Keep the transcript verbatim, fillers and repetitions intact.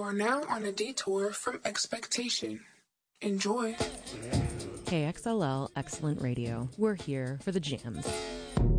are now on a detour from expectation. Enjoy. K X L L Excellent Radio. We're here for the jams.